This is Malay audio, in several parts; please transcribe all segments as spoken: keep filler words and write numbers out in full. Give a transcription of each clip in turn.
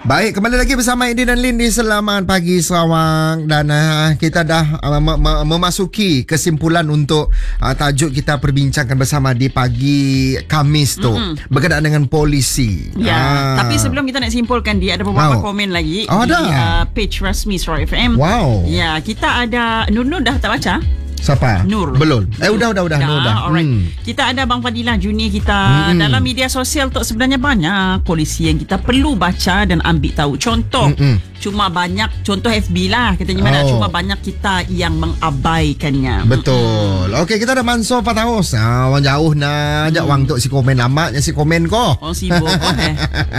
Baik, kembali lagi bersama Edi dan Lin di Selamat Pagi Sarawak. Dan uh, kita dah uh, mem- mem- memasuki kesimpulan untuk uh, tajuk kita perbincangkan bersama di pagi Khamis tu, mm-hmm. berkenaan dengan polisi. Ya, ah. Tapi sebelum kita nak simpulkan, dia ada beberapa wow. komen lagi oh, di ada. Uh, page rasmi Sarawak F M. Wow. Ya, kita ada Nur-Nur dah tak baca? Siapa? Nur. Belum. Eh udah udah udah dah, Nur dah. Alright. Hmm. Kita ada Bang Fadilah junior kita. Hmm. Dalam media sosial tu sebenarnya banyak polisi yang kita perlu baca dan ambil tahu. Contoh, hmm. cuma banyak contoh F B lah katanya mana, oh. cuma banyak kita yang mengabaikannya. Betul. Hmm. Okey, kita ada Mansur Fatahus. Ah, orang jauh nak ajak hmm. wang tok si komen lamatnya si komen ko. Oh sibuk ko eh.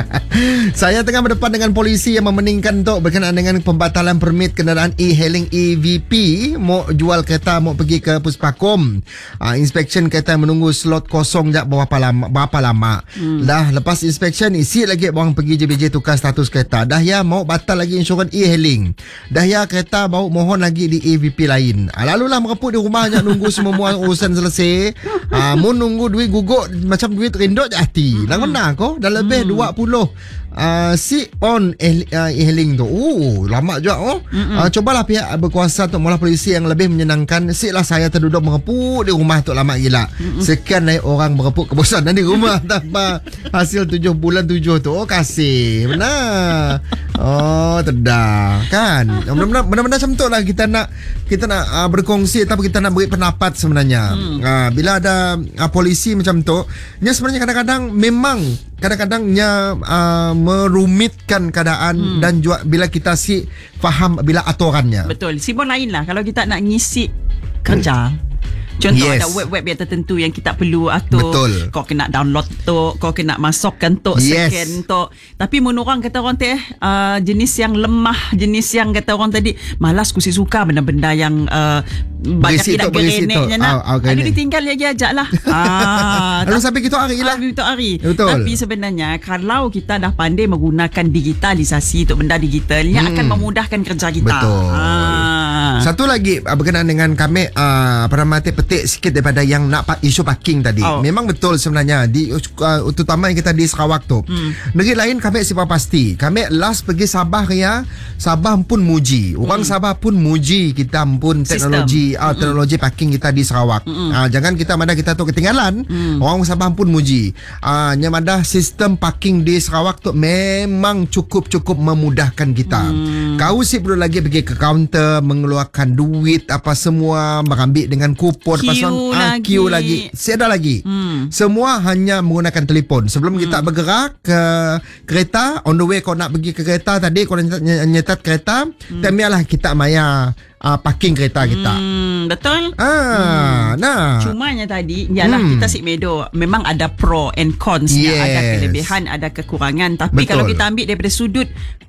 Saya tengah berdepan dengan polisi yang memeningkan tok berkenaan dengan pembatalan permit kenderaan e-hailing E V P. Mau jual kereta, mau pergi ke Puspakom. Uh, inspection kereta menunggu slot kosong jak berapa lama, berapa lama. Hmm. Dah lepas inspection isi lagi bawang pergi J B J tukar status kereta. Dah ya mau batal lagi insurans e-hailing. Dah ya kereta bau mohon lagi di E V P lain. Uh, lalulah mereput di rumah jak nunggu semua urusan selesai. Uh, mau nunggu duit guguk macam duit rindok je hati. Hmm. Lang mana ko? Dah lebih hmm. dua puluh Uh, si on e-hailing tu. Oh, lama juga oh. Uh, cobalah pihak berkuasa untuk mula polisi yang lebih menyenangkan. Siklah saya terduduk mereput di rumah tu lama gila. Mm-mm. Sekian naik orang mereput kebosanan di rumah tanpa hasil tujuh bulan tujuh tu. Oh, kasih. Benar. Oh, tedah. Kan? Benar-benar benar-benar macam tu lah kita nak kita nak uh, berkongsi tapi kita nak beri pendapat sebenarnya. Mm. Uh, bila ada uh, polisi macam tu, nya sebenarnya kadang-kadang memang kadang-kadangnya uh, merumitkan keadaan hmm. dan juga bila kita si faham bila aturannya. Betul. Sibuk lain lah kalau kita nak ngisi kerja. Hmm. Contoh yes. ada web-web yang tertentu yang kita perlu atur. Betul. Kau kena download tu, kau kena masukkan tu, yes. scan tu. Tapi menurut orang kata orang teh uh, jenis yang lemah, jenis yang kata orang tadi malas kusi suka benda-benda yang uh, banyak tidak gereneknya nak. Oh, okay. Aduh ditinggal lagi ajak lah. ah, Lalu sampai kita hari lah. Kita hari. Betul. Tapi sebenarnya kalau kita dah pandai menggunakan digitalisasi untuk benda digital, ia hmm. akan memudahkan kerja kita. Betul. Ah. Satu lagi berkenaan dengan kami uh, pada mati petik sikit daripada yang nak isu parking tadi. Oh. Memang betul sebenarnya di uh, terutama yang kita di Sarawak tu. Hmm. Negeri lain kami siapa pasti. Kami last pergi Sabah ya. Sabah pun muji. Orang hmm. Sabah pun muji kita pun teknologi uh, teknologi hmm. parking kita di Sarawak. Hmm. Uh, jangan kita mana kita tu ketinggalan. Hmm. Orang Sabah pun muji. Ah uh, yang ada sistem parking di Sarawak tu memang cukup-cukup memudahkan kita. Hmm. Kau si perlu lagi pergi ke kaunter mengeluarkan duit apa semua, mengambil dengan kupon Q pasal ah, lagi. Q lagi. Siada lagi. Hmm. Semua hanya menggunakan telefon. Sebelum hmm. kita bergerak ke kereta, on the way kau nak pergi ke kereta tadi kau nyetat, nyetat kereta, hmm. temialah kita maya Uh, parking kereta kita. Hmm, betul. Ah, hmm. nah. Cumanya tadi ialah hmm. kita si medo memang ada pro and cons, yes. ada kelebihan, ada kekurangan. Tapi betul. Kalau kita ambil daripada sudut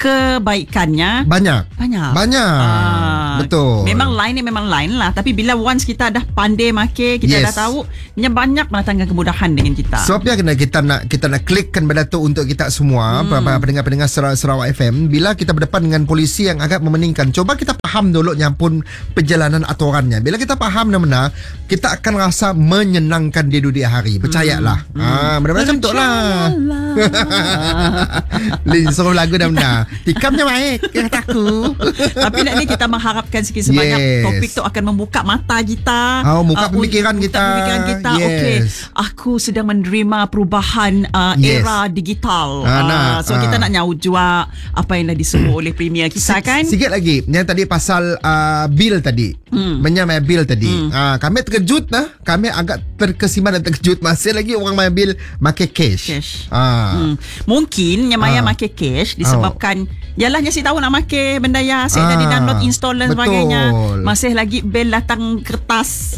kebaikannya banyak. Banyak. Banyak. Ah, betul. Memang lain ni memang lain lah. Tapi bila once kita dah pandai make, kita yes. dah tahu, nya banyak mendatangkan kemudahan dengan kita. Sebab ya kena kita nak kita nak klikkan benda tu untuk kita semua, hmm. pendengar-pendengar Sarawak F M. Bila kita berdepan dengan polisi yang agak memeningkan, coba kita faham dulu pun perjalanan aturannya. Bila kita faham nama, kita akan rasa menyenangkan di dunia hari. Percayalah. Hmm. Ah, benar-benar macam tu lah. Lin suruh lagu dah benar. Tikamnya baik kata aku. Tapi nak ni kita mengharapkan sikit sebanyak yes. topik tu akan membuka mata kita. Oh, buka uh, pemikiran uh, kita. Pemikiran kita. Yes. Okey. Aku sedang menerima perubahan uh, yes. era digital. Ah, nah, uh, so ah. kita nak nyaut juga apa yang dah disebut oleh Premier kita kan. Sikit lagi. Yang tadi pasal uh, bil tadi hmm. menyamai bil tadi hmm. uh, kami terkejut nah kami agak terkesima dan terkejut masih lagi orang main bil make cash, cash. Uh. Hmm. Mungkin yang maya uh. make cash disebabkan oh. yalah si tahu nak make benda ya saya uh. dah di download install dan betul. Sebagainya masih lagi bil datang kertas.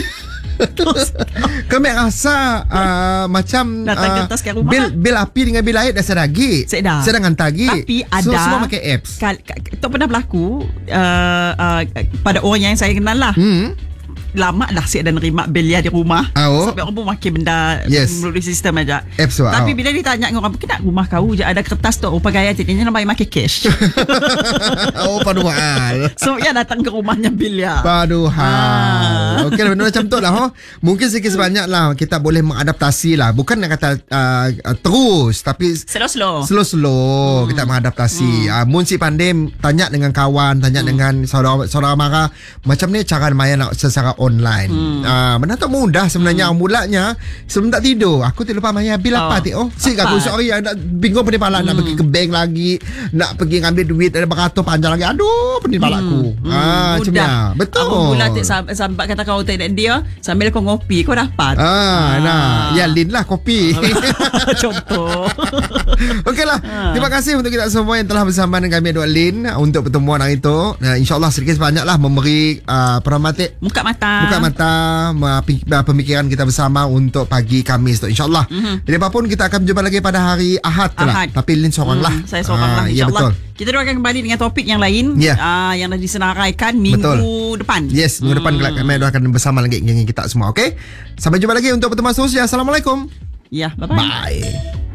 Kami rasa uh, macam uh, bil bil api dengan bil air dah sedagi. Sedang. Sedang hantar lagi. Tapi ada so, semua pakai apps. Itu pernah berlaku uh, uh, pada orang yang saya kenal lah. Hmm. Lama dah saya dah nerima belia di rumah. Oh. Sampai orang pun makin benda yes. melalui sistem aja. Apps tapi oh. bila ditanya dengan orang, kenapa rumah kau je ada kertas tu rupa gaya jadinya nak pakai cash. Oh, paduhal. So ya datang ke rumahnya belia. Paduhal. Ah. Okey, benda macam tu lah. Ho. Mungkin sikit sebanyak lah kita boleh mengadaptasi lah. Bukan nak kata uh, uh, terus, tapi slow-slow. Slow-slow hmm. kita mengadaptasi. Hmm. Uh, Mun si pandai tanya dengan kawan, tanya hmm. dengan saudara saudara mara macam ni cara main secara online. Hmm. Uh, benda tu mudah sebenarnya. Hmm. Mulanya sebelum tak tidur, aku tak lupa main bil apa ti. Oh, si aku sorry nak bingung pada pala hmm. nak pergi ke bank lagi, nak pergi ngambil duit ada beratus panjang lagi. Aduh, pening palaku. Hmm. Ah, macam ni. Betul. Aku mula tak sampai kata kau tak dia sambil kau ngopi kau dapat. Ah, ah. Nah, ya Lin lah kopi. Contoh. Okeylah. Ah. Terima kasih untuk kita semua yang telah bersama dengan kami Dua Lin untuk pertemuan hari itu. Nah, insya-Allah sedikit sebanyaklah memberi uh, peramatik buka mata. Buka mata pemikiran kita bersama untuk pagi Khamis tu insya-Allah. Mm-hmm. Jadi apapun kita akan berjumpa lagi pada hari Ahad, Ahad. Lah. Tapi Lin seorang hmm, lah. Saya seorang ah, lah insya-Allah. Ya, kita doakan kembali dengan topik yang lain yeah. uh, yang dah disenaraikan minggu betul. depan. Yes, minggu hmm. depan kami doakan bersama lagi dengan kita semua. Okey. Sampai jumpa lagi untuk pertemuan seterusnya. Assalamualaikum. Ya, yeah, bye-bye. Bye.